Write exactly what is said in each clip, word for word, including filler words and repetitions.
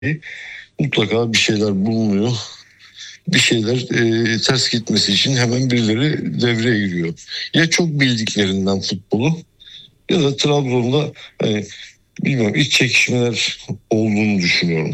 mutlaka bir şeyler bulunuyor. Bir şeyler e, ters gitmesi için hemen birileri devreye giriyor. Ya çok bildiklerinden futbolu ya da Trabzon'da e, bilmiyorum iç çekişmeler olduğunu düşünüyorum.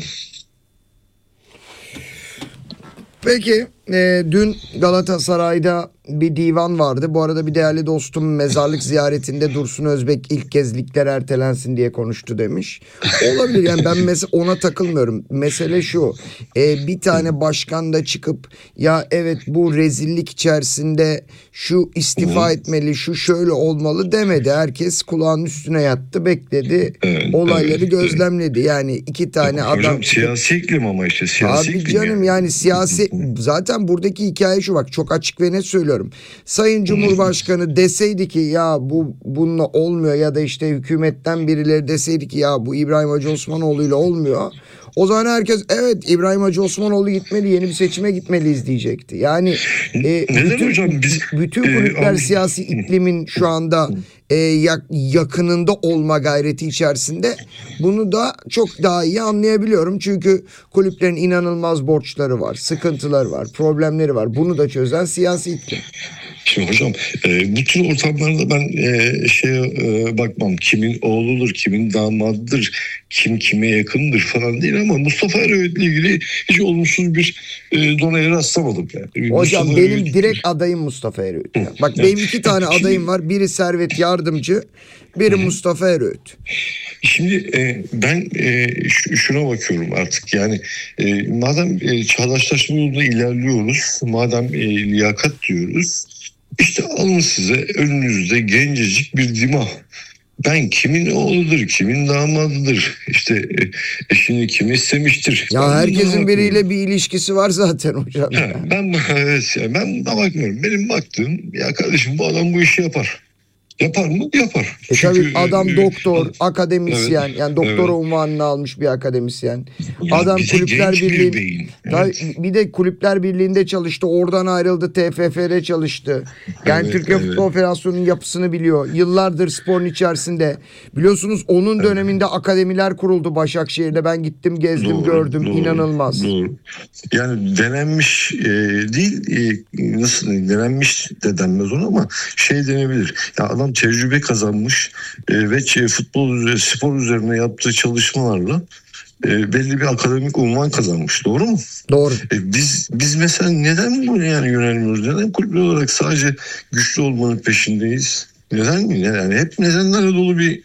Peki e, dün Galatasaray'da bir divan vardı. Bu arada bir değerli dostum mezarlık ziyaretinde Dursun Özbek ilk kez ligler ertelensin diye konuştu demiş. Olabilir, yani ben mesela ona takılmıyorum. Mesele şu, e, bir tane başkan da çıkıp ya evet bu rezillik içerisinde şu istifa etmeli, şu şöyle olmalı demedi. Herkes kulağının üstüne yattı, bekledi, Evet, olayları evet, gözlemledi. Yani iki tane Hocam adam çıkıp, siyasi iklim ama işte siyasi abi iklim canım yani. yani siyasi, zaten buradaki hikaye şu, bak çok açık ve net söylüyorum. Sayın Cumhurbaşkanı deseydi ki ya bu bununla olmuyor, ya da işte hükümetten birileri deseydi ki ya bu İbrahim Hacı Osmanoğlu ile olmuyor, o zaman herkes evet İbrahim Hacı Osmanoğlu gitmeli, yeni bir seçime gitmeliyiz diyecekti. Yani e, Neden bütün hocam biz bütün e, kulüpler al- siyasi iklimin şu anda e, yak- yakınında olma gayreti içerisinde. Bunu da çok daha iyi anlayabiliyorum. Çünkü kulüplerin inanılmaz borçları var, sıkıntıları var, problemleri var. Bunu da çözen siyasi iklim. Şimdi hocam e, bu tür ortamlarda ben e, şeye e, bakmam. Kimin oğludur, kimin damadıdır, kim kime yakındır falan değil, ama Mustafa Eroğlu'yla ilgili hiç olumsuz bir e, donaya rastlamadım yani. Hocam Mustafa benim Eroğlu- direkt adayım Mustafa Eröğüt. Hı, Ya. Bak yani, benim iki tane ya adayım şimdi, var. Biri Servet Yardımcı, biri Hı. Mustafa Eröğüt. Şimdi e, ben e, ş- şuna bakıyorum artık, yani e, madem e, çağdaşlaşma yolunda ilerliyoruz, madem e, liyakat diyoruz, işte alın size önünüzde gencecik bir dima. Ben kimin oğludur, kimin damadıdır, işte e, eşini kim istemiştir. Ya Ben bunlara herkesin bakmıyorum. biriyle bir ilişkisi var zaten hocam Ha, ya. ben evet, yani ben buna bakmıyorum. Benim baktığım, ya kardeşim bu adam bu işi yapar. Yapar mı? Yapar. E tabi Çünkü adam e, e, doktor, evet, akademisyen, yani doktora evet. unvanını almış bir akademisyen. Ya Adam bir de Kulüpler genç bir Birliği, beyin. tabii Evet, bir de Kulüpler Birliği'nde çalıştı. Oradan ayrıldı, T F F'de çalıştı. Yani evet, Türkiye evet. Futbol Federasyonu'nun yapısını biliyor. Yıllardır sporun içerisinde. Biliyorsunuz onun Evet. döneminde akademiler kuruldu Başakşehir'de. Ben gittim, gezdim, Doğru, gördüm. doğru, İnanılmaz. doğru. Yani denenmiş e, değil, e, nasıl diyeyim, denenmiş de denmez ona, ama şey denebilir. Ya adam tecrübe kazanmış e, ve şey, futbol üzerine, spor üzerine yaptığı çalışmalarla e, belli bir akademik unvan kazanmış. Doğru mu? Doğru. E, biz biz mesela neden bunu yani yönelmiyoruz? Neden kulüp olarak sadece güçlü olmanın peşindeyiz? Neden mi? Yani hep nedenlerle dolu bir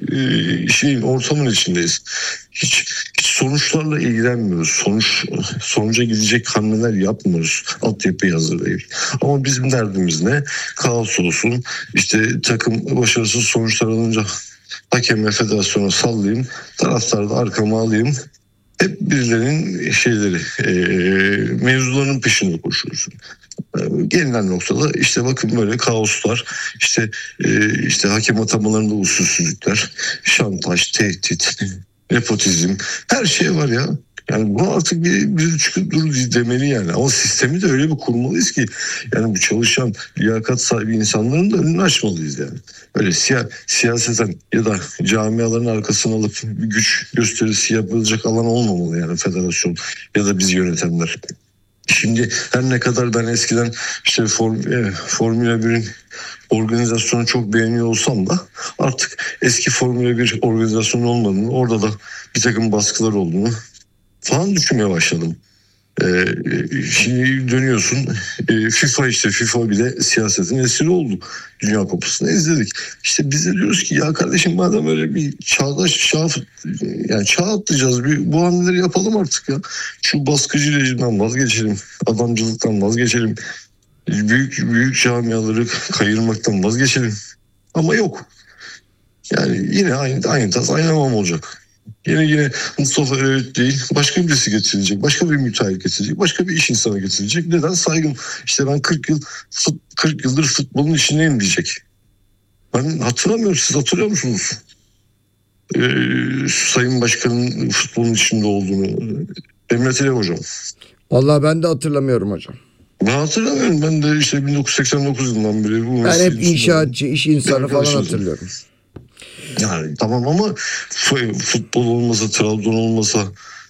e, şeyin ortamın içindeyiz. Hiç, hiç sonuçlarla ilgilenmiyoruz. Sonuç sonuca gidecek hamleler yapmıyoruz. Altyapıyı hazırlayıp. Ama bizim derdimiz ne? Kaos olsun. İşte takım başarısız sonuçlar alınca hakem ve federasyona sallayayım. Taraftarı da arkama alayım. Hep birilerinin şeyleri, e, mevzularının peşinde koşuyoruz. E, gelinen noktada işte bakın böyle kaoslar, işte e, işte hakem atamalarında usulsüzlükler, şantaj, tehdit, nepotizm, her şey var ya. Yani bu artık bir, bir çıkıp dur demeli yani. Ama sistemi de öyle bir kurmalıyız ki yani bu çalışan liyakat sahibi insanların da önünü açmalıyız yani. Öyle siya, siyaseten ya da camiaların arkasına alıp bir güç gösterisi yapılacak alan olmamalı yani federasyon ya da biz yönetenler. Şimdi her ne kadar ben eskiden işte Form, e, Formula birin organizasyonu çok beğeniyor olsam da artık eski Formula bir organizasyonu olmadığını, orada da bir takım baskılar olduğunu falan düşünmeye başladım. Ee, şimdi dönüyorsun e, FIFA, işte FIFA bile siyasetin esiri oldu. Dünya Kupası'nı izledik. İşte biz de diyoruz ki ya kardeşim madem öyle bir çağdaş çağ, yani çağ atlayacağız, bir bu hamleleri yapalım artık ya. Şu baskıcı rejimden vazgeçelim. Adamcılıktan vazgeçelim. Büyük büyük camiaları kayırmaktan vazgeçelim. Ama yok. Yani yine aynı aynı tas aynı hamam olacak. Yine yine Mustafa Eroğlu değil, başka birisi getirilecek, başka bir müteahhit getirilecek, başka bir iş insanı getirilecek. Neden? Saygım. İşte ben kırk yıl fut, kırk yıldır futbolun içindeyim diyecek. Ben hatırlamıyorum, siz hatırlıyor musunuz? Ee, Sayın Başkan'ın futbolun içinde olduğunu. Emre Tele hocam. Vallahi ben de hatırlamıyorum hocam. Ben hatırlamıyorum. Ben de işte bin dokuz yüz seksen dokuz yılından beri bu Ben hep mesleğin inşaatçı, iş insanı falan arkadaşınızım. hatırlıyorum. Yani tamam ama futbol olmasa, Trabzon olmasa,